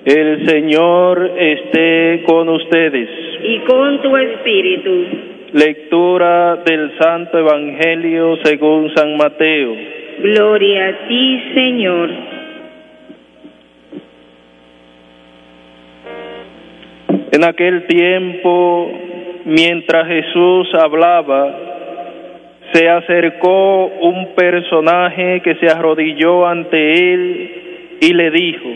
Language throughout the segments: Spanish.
El Señor esté con ustedes. Y con tu espíritu. Lectura del Santo Evangelio según San Mateo. Gloria a ti, Señor. En aquel tiempo, mientras Jesús hablaba, se acercó un personaje que se arrodilló ante él y le dijo: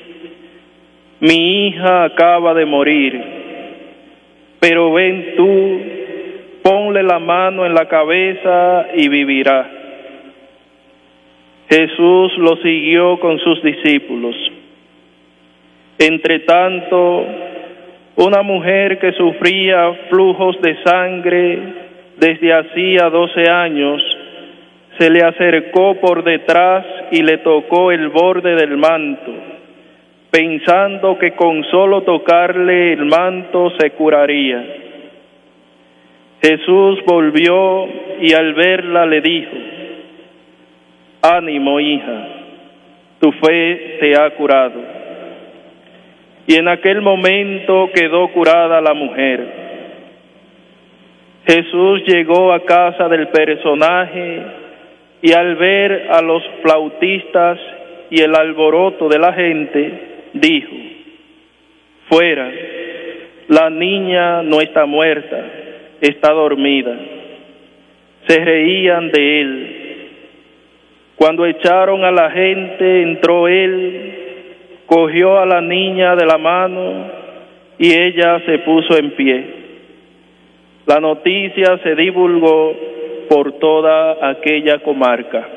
Mi hija acaba de morir, pero ven tú, ponle la mano en la cabeza y vivirá. Jesús lo siguió con sus discípulos. Entretanto, una mujer que sufría flujos de sangre desde hacía 12 años, se le acercó por detrás y le tocó el borde del manto, pensando que con solo tocarle el manto se curaría. Jesús volvió y al verla le dijo: Ánimo, hija, tu fe te ha curado. Y en aquel momento quedó curada la mujer. Jesús llegó a casa del personaje y al ver a los flautistas y el alboroto de la gente, dijo: Fuera, la niña no está muerta, está dormida. Se reían de él. Cuando echaron a la gente, entró él, cogió a la niña de la mano y ella se puso en pie. La noticia se divulgó por toda aquella comarca.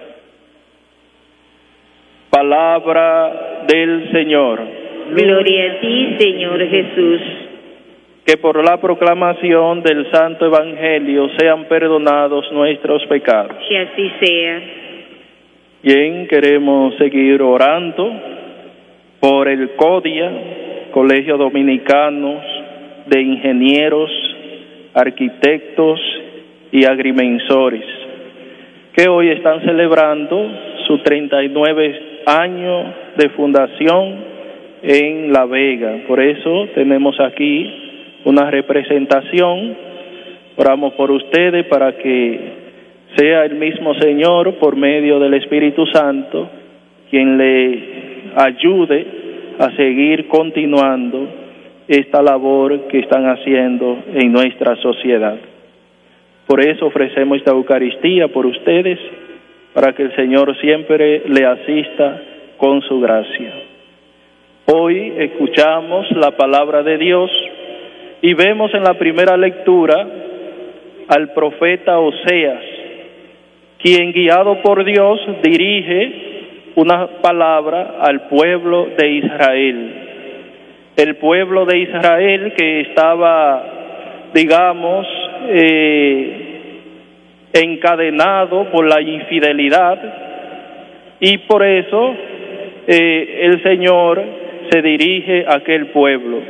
Palabra del Señor. Gloria a ti, Señor Jesús. Que por la proclamación del Santo Evangelio sean perdonados nuestros pecados. Que así sea. Bien, queremos seguir orando por el CODIA, Colegio Dominicano de Ingenieros, Arquitectos y Agrimensores, que hoy están celebrando su 39 año de fundación en La Vega. Por eso tenemos aquí una representación. Oramos por ustedes para que sea el mismo Señor, por medio del Espíritu Santo, quien le ayude a seguir continuando esta labor que están haciendo en nuestra sociedad. Por eso ofrecemos esta Eucaristía por ustedes, para que el Señor siempre le asista con su gracia. Hoy escuchamos la palabra de Dios y vemos en la primera lectura al profeta Oseas, quien guiado por Dios dirige una palabra al pueblo de Israel. El pueblo de Israel que estaba, digamos, encadenado por la infidelidad, y por eso el Señor se dirige a aquel pueblo.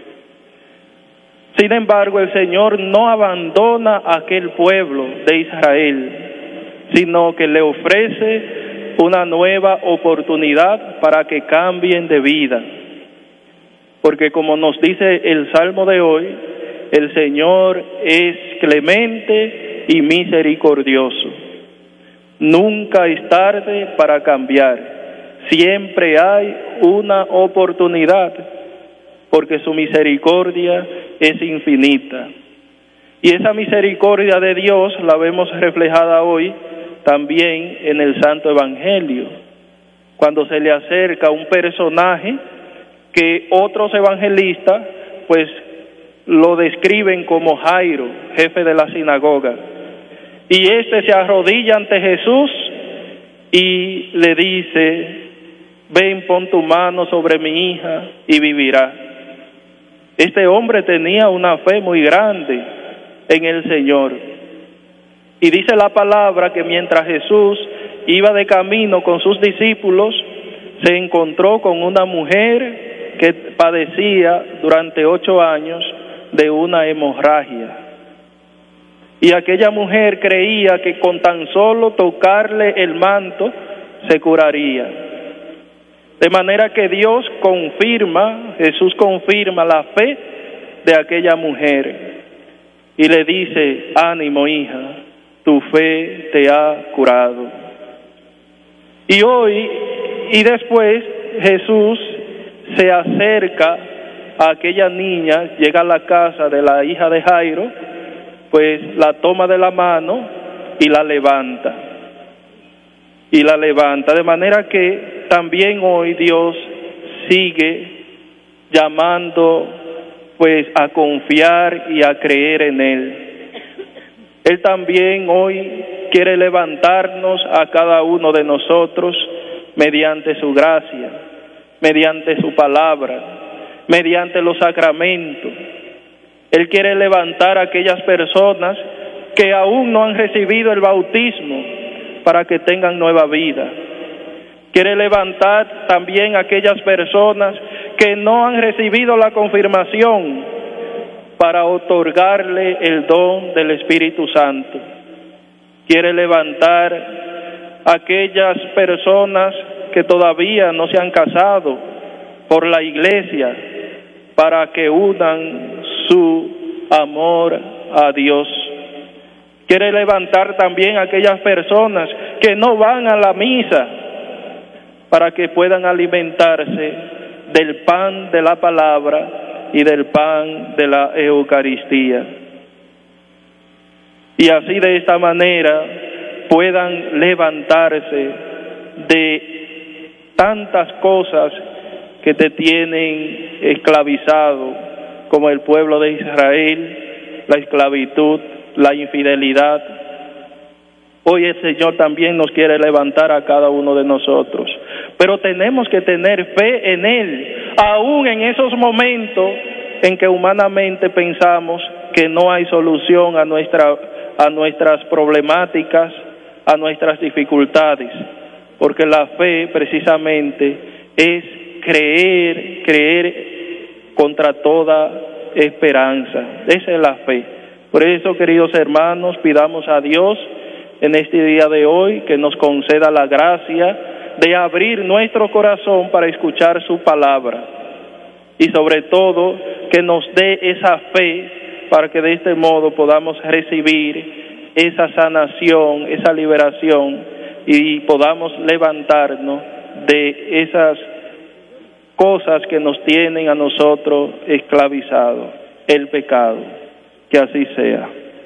Sin embargo, el Señor no abandona a aquel pueblo de Israel, sino que le ofrece una nueva oportunidad para que cambien de vida. Porque como nos dice el Salmo de hoy, el Señor es clemente y misericordioso. Nunca es tarde para cambiar. Siempre hay una oportunidad, porque su misericordia es infinita. Y esa misericordia de Dios la vemos reflejada hoy también en el Santo Evangelio, cuando se le acerca un personaje que otros evangelistas pues lo describen como Jairo, jefe de la sinagoga, y este se arrodilla ante Jesús y le dice: ven, pon tu mano sobre mi hija y vivirá. Este hombre tenía una fe muy grande en el Señor, y dice la palabra que mientras Jesús iba de camino con sus discípulos, se encontró con una mujer que padecía durante 8 años de una hemorragia. Y aquella mujer creía que con tan solo tocarle el manto se curaría. De manera que Jesús confirma la fe de aquella mujer y le dice: ánimo, hija, tu fe te ha curado. Y después Jesús se acerca a aquella niña, llega a la casa de la hija de Jairo, pues la toma de la mano y la levanta. De manera que también hoy Dios sigue llamando pues a confiar y a creer en Él. Él también hoy quiere levantarnos a cada uno de nosotros mediante su gracia, mediante su palabra, mediante los sacramentos. Él quiere levantar a aquellas personas que aún no han recibido el bautismo para que tengan nueva vida. Quiere levantar también a aquellas personas que no han recibido la confirmación para otorgarle el don del Espíritu Santo. Quiere levantar a aquellas personas que todavía no se han casado por la iglesia para que unan su amor a Dios. Quiere levantar también a aquellas personas que no van a la misa para que puedan alimentarse del pan de la palabra y del pan de la Eucaristía. Y así de esta manera puedan levantarse de tantas cosas que te tienen esclavizado, como el pueblo de Israel, la esclavitud, la infidelidad. Hoy el Señor también nos quiere levantar a cada uno de nosotros, pero tenemos que tener fe en Él, aún en esos momentos en que humanamente pensamos que no hay solución a nuestras problemáticas, a nuestras dificultades, porque la fe precisamente es creer contra toda esperanza. Esa es la fe. Por eso, queridos hermanos, pidamos a Dios en este día de hoy que nos conceda la gracia de abrir nuestro corazón para escuchar su palabra y sobre todo que nos dé esa fe para que de este modo podamos recibir esa sanación, esa liberación y podamos levantarnos de esas cosas que nos tienen a nosotros esclavizados, el pecado. Que así sea.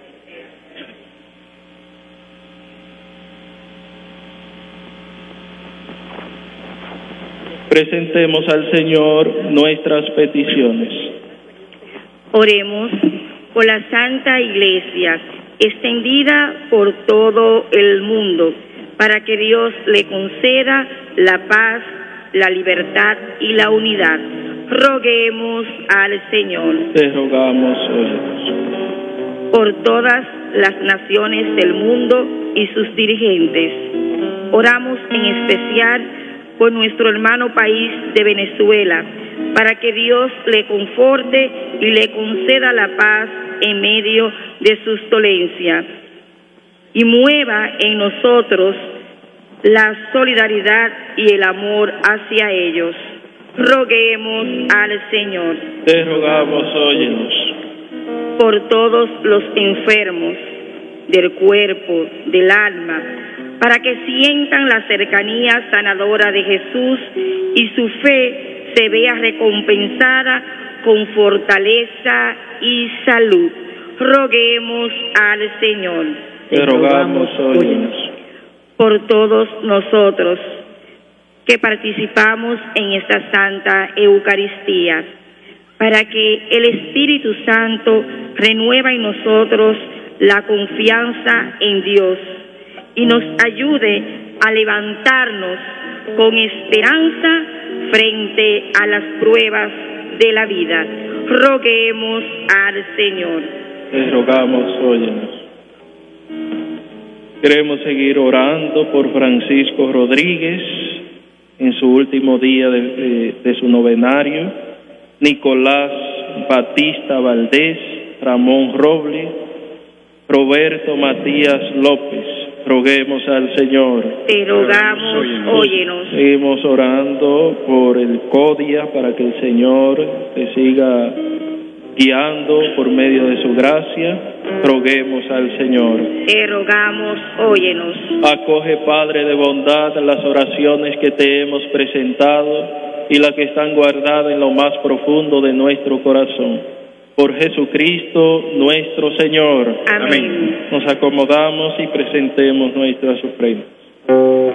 Presentemos al Señor nuestras peticiones. Oremos por la Santa Iglesia, extendida por todo el mundo, para que Dios le conceda la paz, la libertad y la unidad. Roguemos al Señor. Te rogamos, óyenos. Por todas las naciones del mundo y sus dirigentes. Oramos en especial por nuestro hermano país de Venezuela, para que Dios le conforte y le conceda la paz en medio de sus dolencias y mueva en nosotros la solidaridad y el amor hacia ellos. Roguemos al Señor. Te rogamos, óyenos. Por todos los enfermos del cuerpo, del alma, para que sientan la cercanía sanadora de Jesús y su fe se vea recompensada con fortaleza y salud. Roguemos al Señor. Te rogamos, óyenos. Por todos nosotros que participamos en esta Santa Eucaristía, para que el Espíritu Santo renueva en nosotros la confianza en Dios y nos ayude a levantarnos con esperanza frente a las pruebas de la vida. Roguemos al Señor. Te rogamos, óyenos. Queremos seguir orando por Francisco Rodríguez en su último día de su novenario, Nicolás Batista Valdés, Ramón Robles, Roberto Matías López, Roguemos al Señor. Te rogamos, óyenos. Seguimos orando por el CODIA para que el Señor te siga guiando por medio de su gracia. Roguemos al Señor. Te rogamos, óyenos. Acoge, Padre de bondad, las oraciones que te hemos presentado y las que están guardadas en lo más profundo de nuestro corazón. Por Jesucristo nuestro Señor. Amén. Nos acomodamos y presentemos nuestras ofrendas.